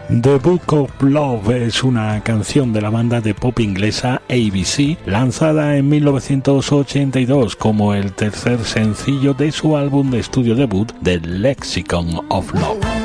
The Book of Love es una canción de la banda de pop inglesa ABC, lanzada en 1982 como el tercer sencillo de su álbum de estudio debut, The Lexicon of Love.